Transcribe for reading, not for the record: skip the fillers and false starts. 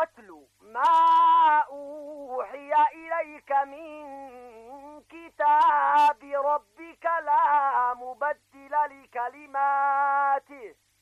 واتل ما أوحي إليك من كتاب ربك لا مبدل لكلماته